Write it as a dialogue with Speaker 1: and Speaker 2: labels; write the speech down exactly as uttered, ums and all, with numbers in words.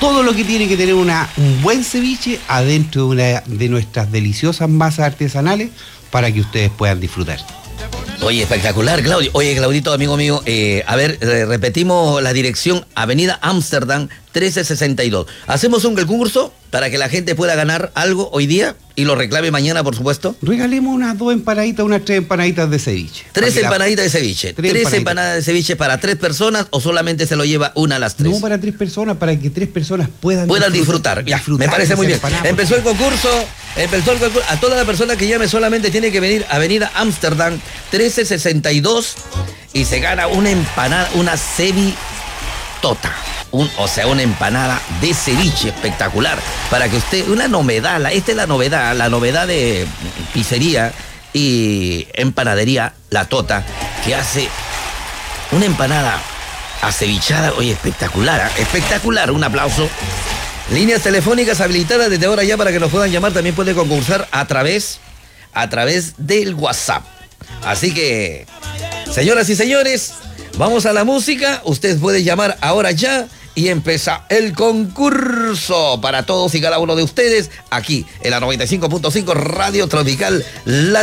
Speaker 1: todo lo que tiene que tener una, un buen ceviche adentro de una de nuestras deliciosas masas artesanales para que ustedes puedan disfrutar.
Speaker 2: Oye, espectacular, Claudio. Oye, Claudito, amigo mío, eh, a ver, eh, repetimos la dirección, Avenida Ámsterdam, trece sesenta y dos. Hacemos un concurso para que la gente pueda ganar algo hoy día y lo reclame mañana, por supuesto.
Speaker 1: Regalemos unas dos empanaditas, unas tres empanaditas de ceviche.
Speaker 2: Tres empanaditas la... de ceviche. Tres, tres empanadas de ceviche para tres personas o solamente se lo lleva una a las tres.
Speaker 1: No, para tres personas, para que tres personas puedan,
Speaker 2: puedan disfrutar. disfrutar. Ya, disfrutar me parece muy bien. Empanada. Empezó el concurso, empezó el concurso. A toda la persona que llame solamente tiene que venir a Avenida Ámsterdam, trece sesenta y dos y se gana una empanada, una cevitota. Un, o sea, una empanada de ceviche espectacular. Para que usted, una novedad, la, esta es la novedad, la novedad de pizzería y empanadería La Tota, que hace una empanada acevichada, oye, espectacular, ¿eh? Espectacular, un aplauso. Líneas telefónicas habilitadas desde ahora ya para que nos puedan llamar, también puede concursar a través, a través del WhatsApp. Así que, señoras y señores, vamos a la música, usted puede llamar ahora ya y empieza el concurso para todos y cada uno de ustedes aquí en la noventa y cinco punto cinco Radio Tropical La